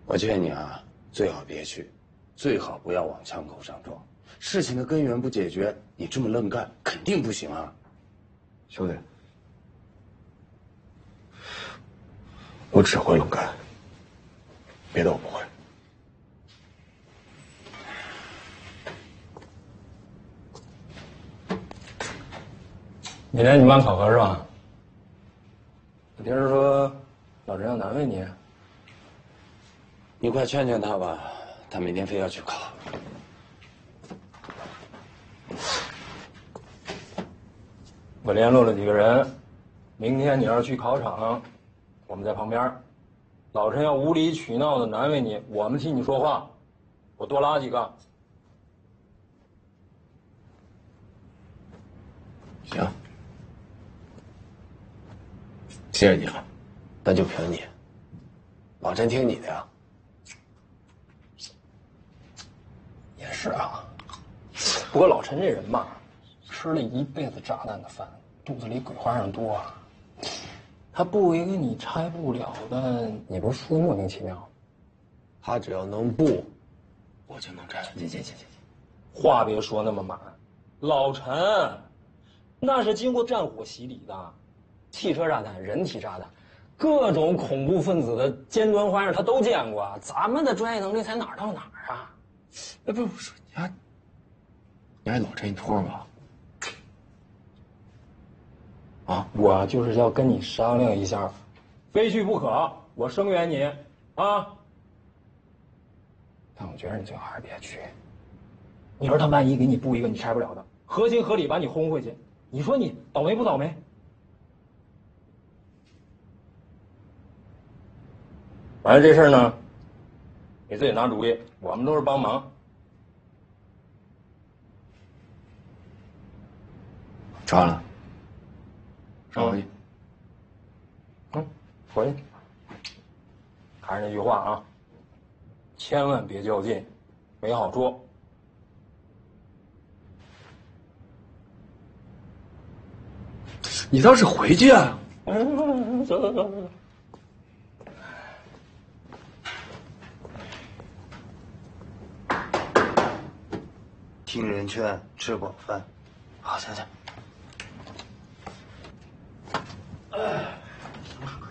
我劝你啊，最好别去，最好不要往枪口上撞。事情的根源不解决，你这么愣干肯定不行啊。 兄弟，我只会愣干，别的我不会。 明天你班考核是吧？我听人说老陈要难为你。 你快劝劝他吧，他明天非要去考。 我联络了几个人，明天你要是去考场，我们在旁边。老陈要无理取闹的难为你，我们替你说话。我多拉几个。 行，谢谢你了，但就凭你，老陈听你的呀。 也是啊，不过老陈这人吧，吃了一辈子炸弹的饭，肚子里鬼花样多啊。他布一个你拆不了的，你不是说莫名其妙？ 他只要能布，我就能拆。行， 话别说那么满，老陈那是经过战火洗礼的，汽车炸弹、人体炸弹，各种恐怖分子的尖端花样他都见过。咱们的专业能力才哪儿到哪儿啊？ 哎，不是，你还老陈一托吧？啊， 我就是要跟你商量一下，非去不可，我声援你啊！但我觉得你最好还是别去。你说他万一给你布一个你拆不了的，合情合理把你轰回去，你说你倒霉不倒霉？反正这事儿呢，你自己拿主意，我们都是帮忙。 吃完了，上回去。 回去。还是那句话啊，千万别较劲，没好说。 你倒是回去啊！ 走。 听人劝，吃饱饭。好，行。